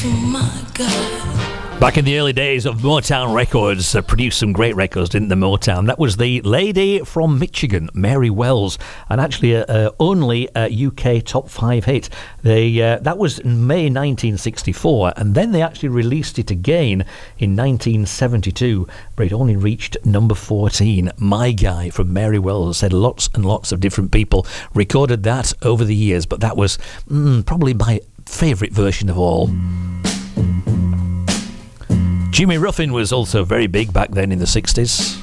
Back in the early days of Motown Records, produced some great records, didn't the Motown? That was the lady from Michigan, Mary Wells, and actually only a UK top 5 hit. That was in May 1964, and then they actually released it again in 1972, but it only reached number 14. My Guy from Mary Wells. Said lots and lots of different people recorded that over the years, but that was probably my favourite version of all. Jimmy Ruffin was also very big back then in the 60s.